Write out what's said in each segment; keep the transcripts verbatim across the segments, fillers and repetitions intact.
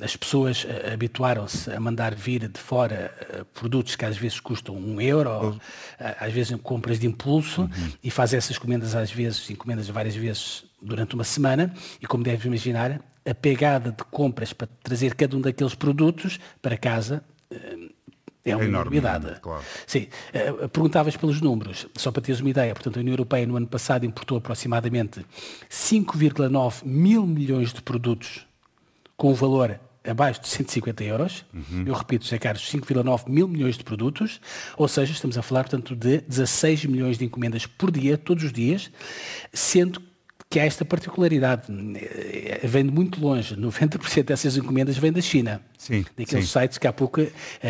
as pessoas uh, habituaram-se a mandar vir de fora uh, produtos que às vezes custam um euro, uh, às vezes em compras de impulso, uhum. e fazem essas encomendas às vezes, encomendas várias vezes durante uma semana, e como deves imaginar, a pegada de compras para trazer cada um daqueles produtos para casa uh, é uma enorme, enormidade. Claro. Sim. Uh, perguntavas pelos números, só para teres uma ideia. Portanto, a União Europeia no ano passado importou aproximadamente cinco vírgula nove mil milhões de produtos com um valor abaixo de cento e cinquenta euros. Uhum. Eu repito, José Carlos, cinco vírgula nove mil milhões de produtos, ou seja, estamos a falar, portanto, de dezasseis milhões de encomendas por dia, todos os dias, sendo que há esta particularidade, vem de muito longe, noventa por cento dessas encomendas vêm da China. Sim, daqueles sim. sites que há pouco a, a,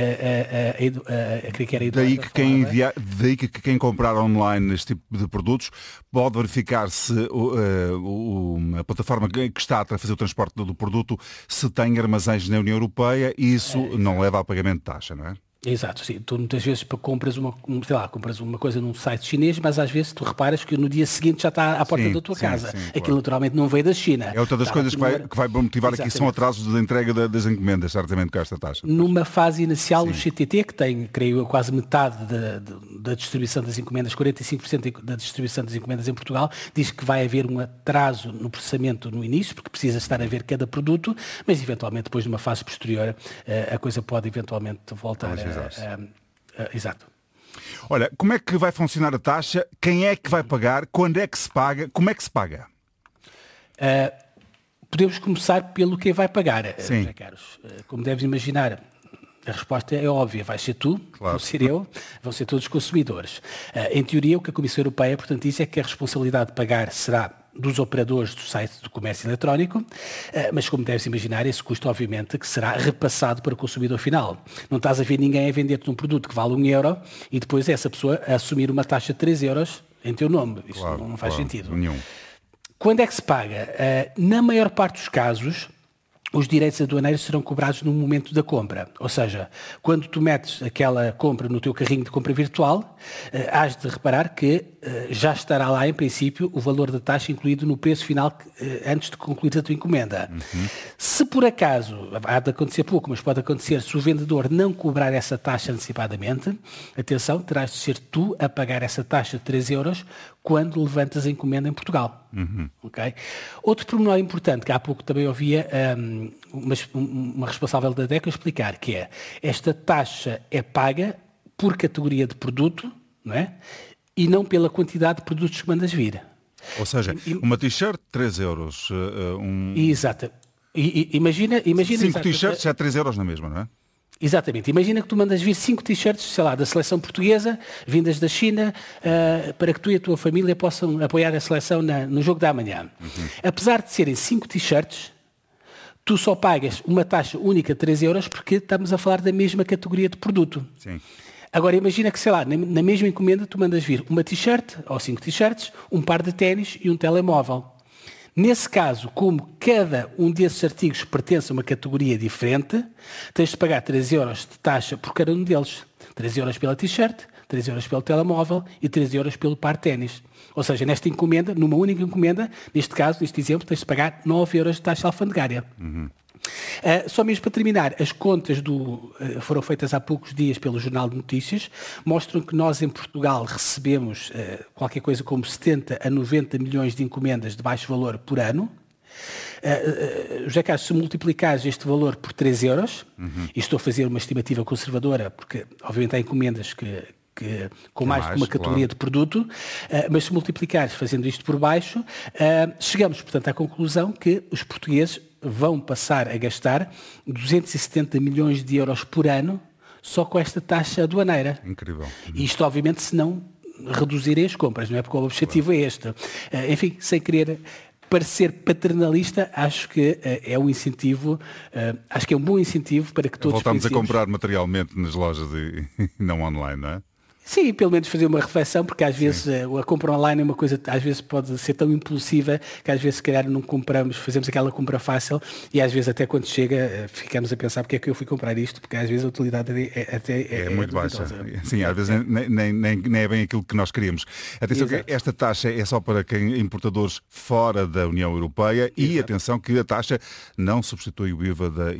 a, a, a, que era a daí, que quem enviar, daí que quem comprar online este tipo de produtos pode verificar se uh, uh, a plataforma que está a fazer o transporte do produto se tem armazéns na União Europeia e isso é, não leva ao pagamento de taxa, não é? Exato, sim. Tu muitas vezes compras uma, sei lá, compras uma coisa num site chinês, mas às vezes tu reparas que no dia seguinte já está à porta sim, da tua sim, casa. Sim, Aquilo claro. naturalmente não veio da China. É outra das está coisas que vai, que vai motivar Exatamente. aqui são atrasos de entrega da, das encomendas, certamente com esta taxa. Numa fase inicial, sim. o C T T, que tem, creio eu, quase metade da, da distribuição das encomendas, quarenta e cinco por cento da distribuição das encomendas em Portugal, diz que vai haver um atraso no processamento no início, porque precisa estar a ver cada produto, mas eventualmente depois numa fase posterior a coisa pode eventualmente voltar a... Uh, exato. Olha, como é que vai funcionar a taxa? Quem é que vai pagar? Quando é que se paga? Como é que se paga? Uh, podemos começar pelo quem vai pagar, Sim. José Carlos. Uh, como deves imaginar, a resposta é óbvia. Vai ser tu, claro. vou ser eu, vão ser todos os consumidores. Uh, em teoria, o que a Comissão Europeia, portanto, diz é que a responsabilidade de pagar será dos operadores do site do comércio eletrónico, mas como deves imaginar, esse custo obviamente que será repassado para o consumidor final. Não estás a ver ninguém a vender-te um produto que vale um euro e depois essa pessoa a assumir uma taxa de três euros em teu nome. Isto claro, não faz claro, sentido. Nenhum. Quando é que se paga? Na maior parte dos casos, os direitos aduaneiros serão cobrados no momento da compra. Ou seja, quando tu metes aquela compra no teu carrinho de compra virtual, eh, has de reparar que eh, já estará lá, em princípio, o valor da taxa incluído no preço final eh, antes de concluir a tua encomenda. Uhum. Se por acaso, há de acontecer pouco, mas pode acontecer, se o vendedor não cobrar essa taxa antecipadamente, atenção, terás de ser tu a pagar essa taxa de três euros quando levantas a encomenda em Portugal. Uhum. Okay? Outro pormenor importante, que há pouco também ouvia um, uma, uma responsável da DECO explicar, que é, esta taxa é paga por categoria de produto, não é? E não pela quantidade de produtos que mandas vir. Ou seja, e, uma t-shirt, três euros. Uh, um... Exato. I, I, imagina, imagina... Cinco t-shirts é três euros na mesma, não é? Exatamente. Imagina que tu mandas vir cinco t-shirts, sei lá, da seleção portuguesa, vindas da China, uh, para que tu e a tua família possam apoiar a seleção na, no jogo da manhã. Uhum. Apesar de serem cinco t-shirts, tu só pagas uma taxa única de três euros porque estamos a falar da mesma categoria de produto. Sim. Agora imagina que, sei lá, na, na mesma encomenda tu mandas vir uma t-shirt, ou cinco t-shirts, um par de ténis e um telemóvel. Nesse caso, como cada um desses artigos pertence a uma categoria diferente, tens de pagar três euros de taxa por cada um deles. três euros pela t-shirt, três euros pelo telemóvel e três euros pelo par de ténis. Ou seja, nesta encomenda, numa única encomenda, neste caso, neste exemplo, tens de pagar nove euros de taxa alfandegária. Uhum. Uh, só mesmo para terminar, as contas do, uh, foram feitas há poucos dias pelo Jornal de Notícias, mostram que nós em Portugal recebemos uh, qualquer coisa como setenta a noventa milhões de encomendas de baixo valor por ano. Uh, uh, José Carlos, se multiplicares este valor por três euros, uhum. e estou a fazer uma estimativa conservadora, porque obviamente há encomendas que... Que, com mais de uma categoria claro. de produto, uh, mas se multiplicares fazendo isto por baixo, uh, chegamos, portanto, à conclusão que os portugueses vão passar a gastar duzentos e setenta milhões de euros por ano só com esta taxa aduaneira. Incrível. E isto, obviamente, se não reduzirem as compras, não é? Porque o objetivo claro. é este. Uh, enfim, sem querer parecer paternalista, acho que uh, é um incentivo, uh, acho que é um bom incentivo para que todos Voltamos pensemos... a comprar materialmente nas lojas e não online, não é? Sim, pelo menos fazer uma reflexão, porque às vezes Sim. a compra online é uma coisa, às vezes pode ser tão impulsiva que às vezes se calhar não compramos, fazemos aquela compra fácil e às vezes até quando chega ficamos a pensar porque é que eu fui comprar isto, porque às vezes a utilidade é, até é, é, é muito baixa. Sim, é, às vezes nem, nem, nem, nem é bem aquilo que nós queríamos. Atenção Exato. que esta taxa é só para quem importadores fora da União Europeia e Exato. atenção que a taxa não substitui o I V A da